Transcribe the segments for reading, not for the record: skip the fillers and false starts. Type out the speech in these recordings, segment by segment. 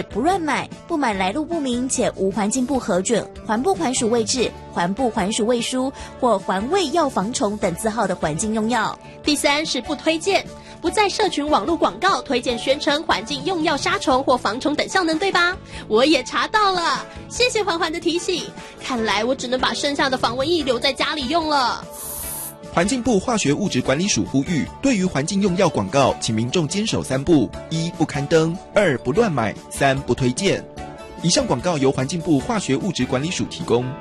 不乱买，不买来路不明且无环境部核准、环部环署位置、环部环署卫书或环卫药防虫等字号的环境用药。 第3是不推荐，不在社群网络广告推荐宣称环境用药杀虫或防虫等效能，对吧？我也查到了，谢谢环环的提醒。看来我只能把剩下的防蚊液留在家里用了。 环境部化学物质管理署呼吁，对于环境用药广告，请民众坚守3不：1不刊登，2不乱买，3不推荐。以上广告由环境部化学物质管理署提供。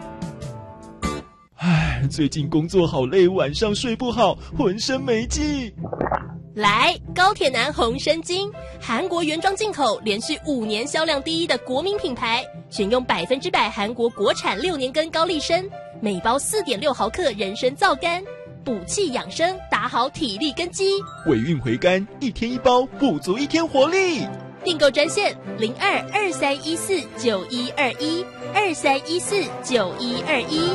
最近工作好累，晚上睡不好，浑身没劲。 来，高铁男红参精，韩国原装进口，连续5年销量第1的国民品牌，选用100%韩国国产6年根高丽参，每包4.6毫克人参皂苷，补气养生，打好体力根基。 尾韵回甘，1天1包，补足1天活力。 订购专线02-2314-9121，2314-9121。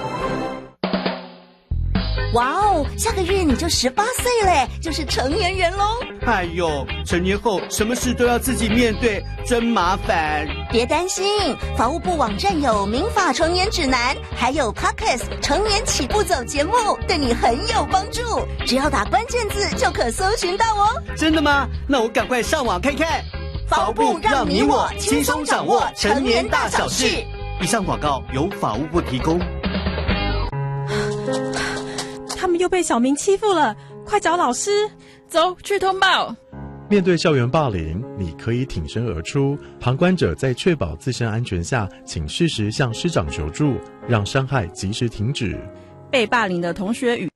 哇哦，下个月你就18岁嘞，就是成年人咯。 哎呦，成年后什么事都要自己面对，真麻烦。 别担心，法务部网站有民法成年指南，还有 Podcast 成年起步走节目，对你很有帮助。只要打关键字就可搜寻到哦。 真的吗？那我赶快上网看看。 法务部让你我轻松掌握成年大小事。 以上广告由法务部提供。 他们又被小明欺负了，快找老师！ 走，去通报。 面对校园霸凌，你可以挺身而出。旁观者在确保自身安全下，请适时向师长求助，让伤害及时停止。 被霸凌的同学与